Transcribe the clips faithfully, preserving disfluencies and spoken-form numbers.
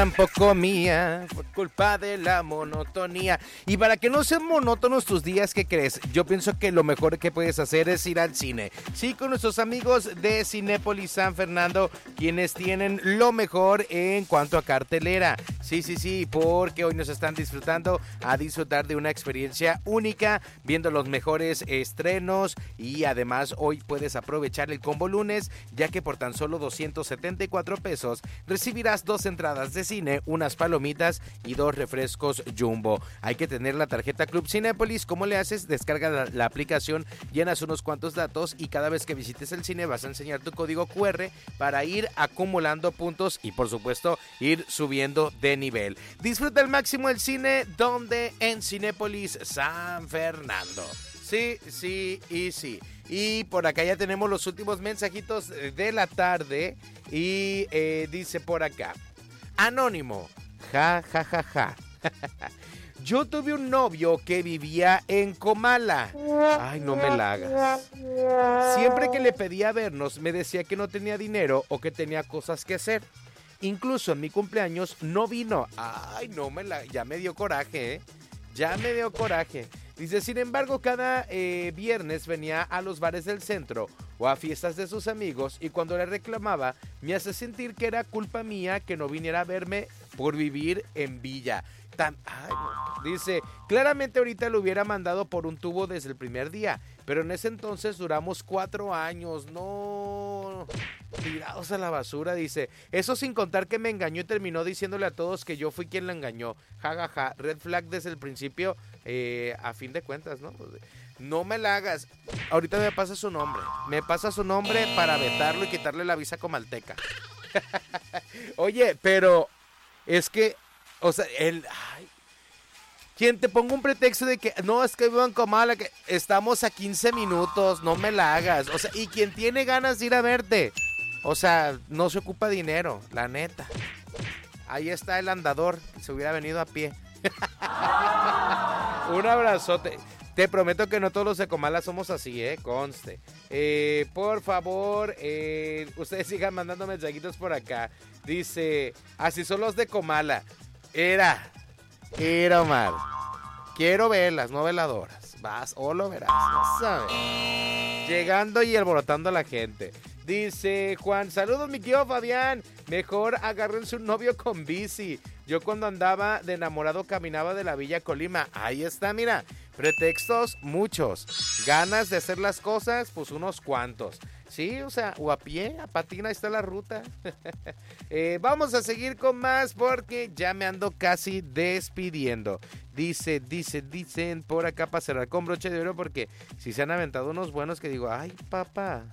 Tampoco mía, fue culpa de la monotonía. Y para que no sean monótonos tus días, ¿qué crees? Yo pienso que lo mejor que puedes hacer es ir al cine. Sí, con nuestros amigos de Cinépolis San Fernando, quienes tienen lo mejor en cuanto a cartelera. Sí, sí, sí, porque hoy nos están disfrutando a disfrutar de una experiencia única, viendo los mejores estrenos. Y además hoy puedes aprovechar el combo lunes, ya que por tan solo doscientos setenta y cuatro pesos recibirás dos entradas de cine, unas palomitas y dos refrescos Jumbo. Hay que tener la tarjeta Club Cinépolis. ¿Cómo le haces? Descarga la, la aplicación, llenas unos cuantos datos y cada vez que visites el cine vas a enseñar tu código cu erre para ir acumulando puntos y por supuesto ir subiendo de nivel. Disfruta al máximo el cine, donde en Cinépolis San Fernando. Sí, sí y sí. Y por acá ya tenemos los últimos mensajitos de la tarde y eh, dice por acá: Anónimo, ja, ja, ja, ja. Yo tuve un novio que vivía en Comala. Ay, no me la hagas. Siempre que le pedía vernos, me decía que no tenía dinero o que tenía cosas que hacer. Incluso en mi cumpleaños no vino. Ay, no me la... Ya me dio coraje, ¿eh? Ya me dio coraje. Dice, sin embargo, cada eh, viernes venía a los bares del centro o a fiestas de sus amigos y cuando le reclamaba, me hace sentir que era culpa mía que no viniera a verme por vivir en Villa. Tan... Ay, no. Dice, claramente ahorita lo hubiera mandado por un tubo desde el primer día, pero en ese entonces duramos cuatro años. No... Tirados a la basura, dice. Eso sin contar que me engañó y terminó diciéndole a todos que yo fui quien la engañó. Ja, ja, ja. Red flag desde el principio, eh, a fin de cuentas, ¿no? No me la hagas. Ahorita me pasa su nombre. Me pasa su nombre para vetarlo y quitarle la visa comalteca. Oye, pero es que, o sea, él... Ay, quien te ponga un pretexto de que no, es que vivo en Comala, que estamos a quince minutos, no me la hagas. O sea, y quien tiene ganas de ir a verte, o sea, no se ocupa dinero, la neta. Ahí está el andador, se hubiera venido a pie. Un abrazote. Te prometo que no todos los de Comala somos así, eh, conste. Eh, por favor, eh, ustedes sigan mandando mensajitos por acá. Dice, así son los de Comala. Era, era Omar. Quiero velas, no veladoras. Vas o lo verás, vas a ver. Llegando y alborotando a la gente. Dice Juan, saludos mi tío Fabián, mejor agárrense un novio con bici. Yo cuando andaba de enamorado caminaba de la Villa Colima. Ahí está, mira, pretextos muchos, ganas de hacer las cosas, pues unos cuantos. Sí, o sea, o a pie, a patina, ahí está la ruta. eh, vamos a seguir con más porque ya me ando casi despidiendo. Dice, dice, dicen por acá para cerrar con broche de oro porque si se han aventado unos buenos que digo, ay papá.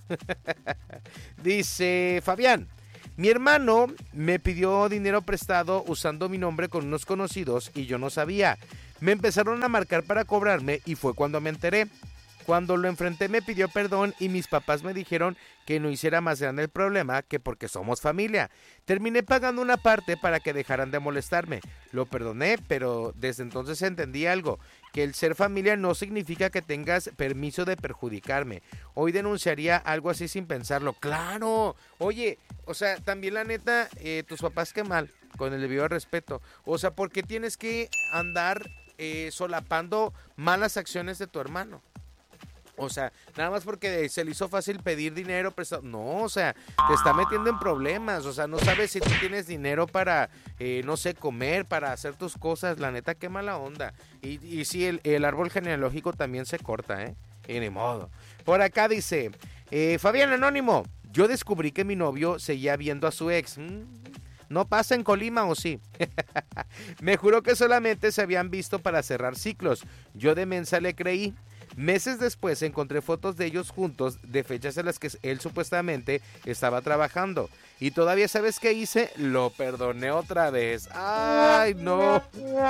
Dice Fabián, mi hermano me pidió dinero prestado usando mi nombre con unos conocidos y yo no sabía. Me empezaron a marcar para cobrarme y fue cuando me enteré. Cuando lo enfrenté me pidió perdón y mis papás me dijeron que no hiciera más grande el problema que porque somos familia. Terminé pagando una parte para que dejaran de molestarme. Lo perdoné, pero desde entonces entendí algo, que el ser familia no significa que tengas permiso de perjudicarme. Hoy denunciaría algo así sin pensarlo. ¡Claro! Oye, o sea, también la neta, eh, tus papás qué mal, con el debido respeto. O sea, ¿por qué tienes que andar eh, solapando malas acciones de tu hermano? O sea, nada más porque se le hizo fácil pedir dinero prestado. No, o sea, te está metiendo en problemas. O sea, no sabes si tú tienes dinero para, eh, no sé, comer, para hacer tus cosas. La neta, qué mala onda. Y, y sí, el, el árbol genealógico también se corta, ¿eh? Y ni modo. Por acá dice, eh, Fabián Anónimo, yo descubrí que mi novio seguía viendo a su ex. ¿Mm? ¿No pasa en Colima o sí? Me juró que solamente se habían visto para cerrar ciclos. Yo de mensa le creí. Meses después encontré fotos de ellos juntos de fechas en las que él supuestamente estaba trabajando. Y todavía, ¿sabes qué hice? Lo perdoné otra vez. ¡Ay, no!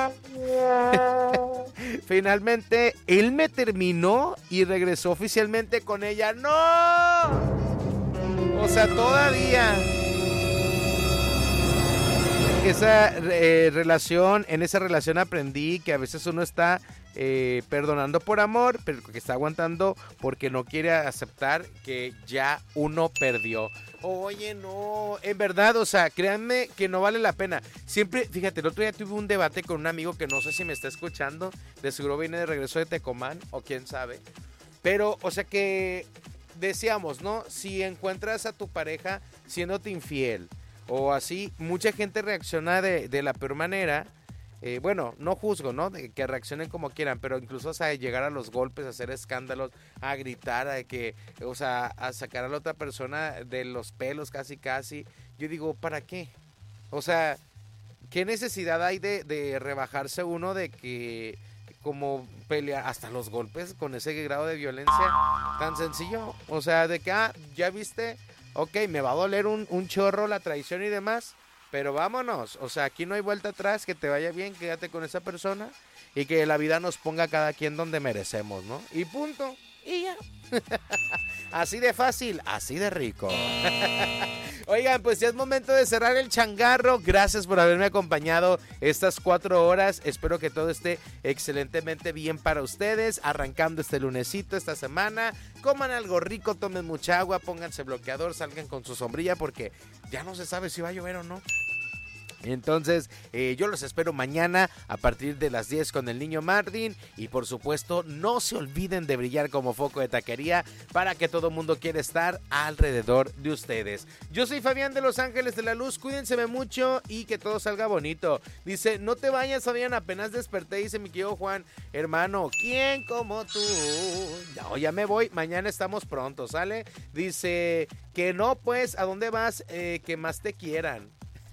Finalmente, él me terminó y regresó oficialmente con ella. ¡No! O sea, todavía... Esa eh, relación, en esa relación aprendí que a veces uno está eh, perdonando por amor, pero que está aguantando porque no quiere aceptar que ya uno perdió. Oye, no, en verdad, o sea, créanme que no vale la pena. Siempre, fíjate, el otro día tuve un debate con un amigo que no sé si me está escuchando, de seguro viene de regreso de Tecomán, o quién sabe. Pero, o sea que decíamos, ¿no? Si encuentras a tu pareja siéndote infiel o así, mucha gente reacciona de, de la peor manera. Eh, bueno, no juzgo, ¿no? De que reaccionen como quieran, pero incluso, o sea, llegar a los golpes, a hacer escándalos, a gritar, a que, o sea, a sacar a la otra persona de los pelos casi casi. Yo digo, ¿para qué? O sea, ¿qué necesidad hay de, de rebajarse uno de que como pelear hasta los golpes con ese grado de violencia tan sencillo? O sea, de que, ah, ya viste, ok, me va a doler un, un chorro la traición y demás, pero vámonos, o sea, aquí no hay vuelta atrás, que te vaya bien, quédate con esa persona y que la vida nos ponga a cada quien donde merecemos, ¿no? Y punto, y ya. Así de fácil, así de rico. Oigan, pues ya es momento de cerrar el changarro. Gracias por haberme acompañado estas cuatro horas. Espero que todo esté excelentemente bien para ustedes. Arrancando este lunesito, esta semana. Coman algo rico, tomen mucha agua, pónganse bloqueador, salgan con su sombrilla porque ya no se sabe si va a llover o no. Entonces, eh, yo los espero mañana a partir de las diez con el niño Martín. Y por supuesto, no se olviden de brillar como foco de taquería para que todo mundo quiera estar alrededor de ustedes. Yo soy Fabián de Los Ángeles de la Luz, cuídense mucho y que todo salga bonito. Dice, no te vayas, Fabián, apenas desperté, dice mi querido Juan. Hermano, ¿quién como tú? No, ya me voy, mañana estamos pronto, ¿sale? Dice, que no, pues, ¿a dónde vas? Eh, que más te quieran.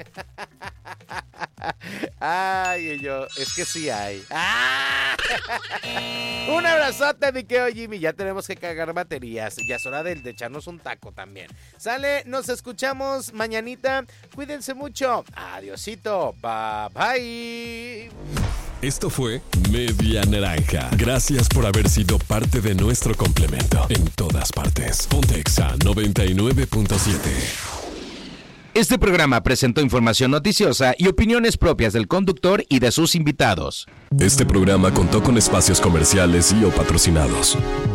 Ay, yo, es que sí hay. ¡Ah! Un abrazote, mi querido Jimmy. Ya tenemos que cargar baterías. Ya es hora de, de echarnos un taco también. Sale, nos escuchamos mañanita. Cuídense mucho. Adiosito. Bye bye. Esto fue Media Naranja. Gracias por haber sido parte de nuestro complemento. En todas partes. Ponte Exa noventa y nueve punto siete. Este programa presentó información noticiosa y opiniones propias del conductor y de sus invitados. Este programa contó con espacios comerciales y o patrocinados.